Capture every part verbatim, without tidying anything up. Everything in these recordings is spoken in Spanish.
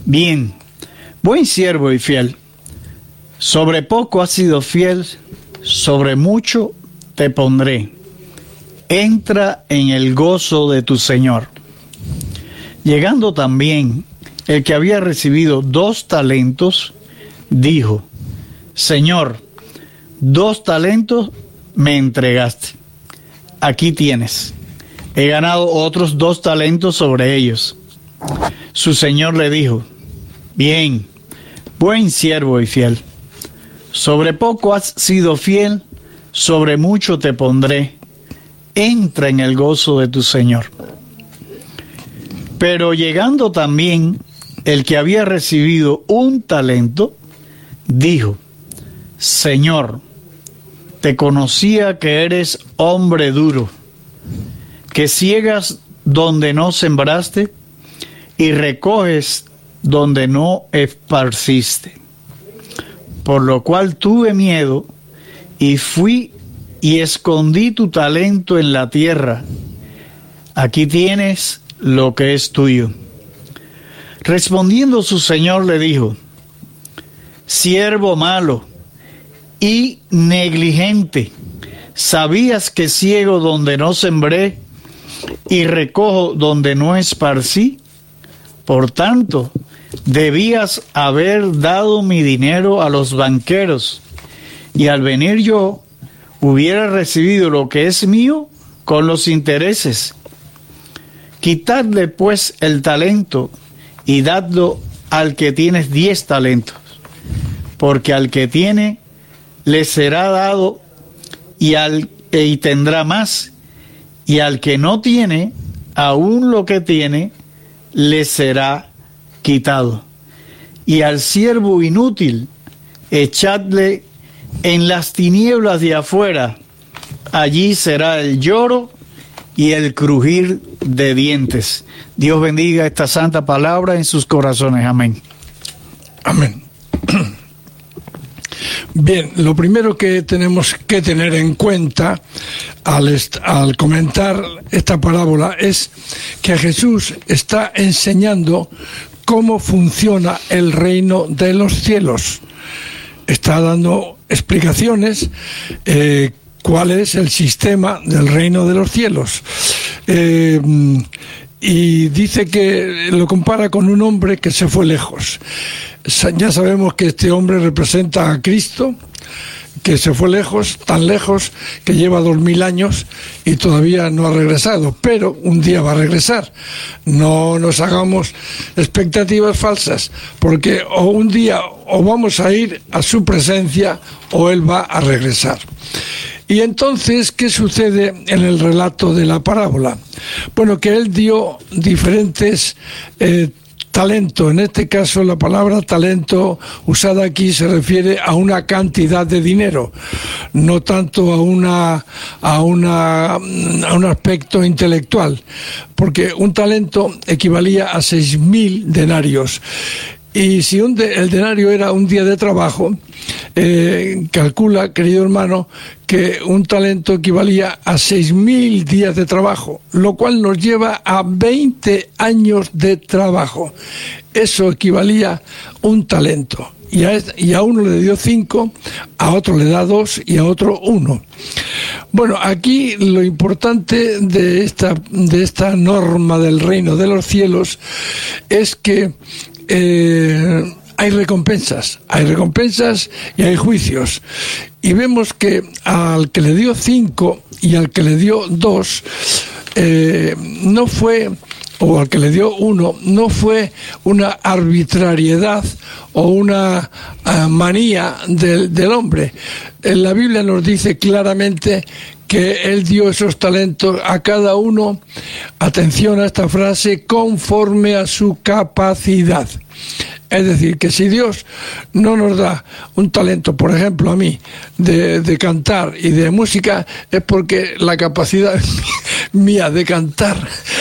Bien, buen siervo y fiel. Sobre poco has sido fiel, sobre mucho te pondré. Entra en el gozo de tu Señor. Llegando también el que había recibido dos talentos, dijo: Señor, dos talentos me entregaste. Aquí tienes. He ganado otros dos talentos sobre ellos. Su señor le dijo: Bien, buen siervo y fiel. Sobre poco has sido fiel, sobre mucho te pondré. Entra en el gozo de tu Señor. Pero llegando también el que había recibido un talento, dijo: Señor, te conocía que eres hombre duro, que ciegas donde no sembraste y recoges donde no esparciste. Por lo cual tuve miedo y fui y escondí tu talento en la tierra. Aquí tienes lo que es tuyo. Respondiendo su señor le dijo: Siervo malo y negligente, ¿sabías que ciego donde no sembré y recojo donde no esparcí? Por tanto, debías haber dado mi dinero a los banqueros, y al venir yo hubiera recibido lo que es mío con los intereses. Quitadle pues el talento y dadlo al que tiene diez talentos, porque al que tiene le será dado y, al, y tendrá más, y al que no tiene, aún lo que tiene le será quitado. Y al siervo inútil echadle en las tinieblas de afuera, allí será el lloro y el crujir de dientes. Dios bendiga esta santa palabra en sus corazones. Amén. Amén. Bien, lo primero que tenemos que tener en cuenta al, al comentar esta parábola es que Jesús está enseñando cómo funciona el reino de los cielos. Está dando explicaciones eh, cuál es el sistema del reino de los cielos. Eh, y dice que lo compara con un hombre que se fue lejos. Ya sabemos que este hombre representa a Cristo, que se fue lejos, tan lejos que lleva dos mil años y todavía no ha regresado, pero un día va a regresar. No nos hagamos expectativas falsas, porque o un día o vamos a ir a su presencia o él va a regresar. Y entonces, ¿qué sucede en el relato de la parábola? Bueno, que él dio diferentes eh, talento. En este caso, la palabra talento usada aquí se refiere a una cantidad de dinero, no tanto a una a una a un aspecto intelectual, porque un talento equivalía a seis mil denarios. Y si un de, el denario era un día de trabajo, eh, calcula, querido hermano, que un talento equivalía a seis mil días de trabajo, lo cual nos lleva a veinte años de trabajo. Eso equivalía a un talento. Y a, y a uno le dio cinco, a otro le da dos y a otro uno. Bueno, aquí lo importante de esta, de esta norma del reino de los cielos es que Eh, hay recompensas, hay recompensas y hay juicios. Y vemos que al que le dio cinco y al que le dio dos, eh, no fue, o al que le dio uno, no fue una arbitrariedad o una uh, manía del, del hombre. En la Biblia nos dice claramente que él dio esos talentos a cada uno, atención a esta frase, conforme a su capacidad. Es decir, que si Dios no nos da un talento, por ejemplo a mí, de, de cantar y de música, es porque la capacidad mía de cantar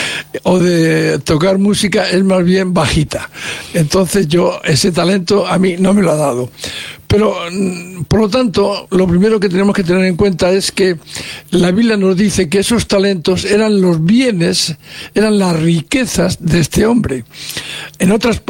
o de tocar música es más bien bajita. Entonces yo, ese talento a mí no me lo ha dado. Pero, por lo tanto, lo primero que tenemos que tener en cuenta es que la Biblia nos dice que esos talentos eran los bienes, eran las riquezas de este hombre. En otras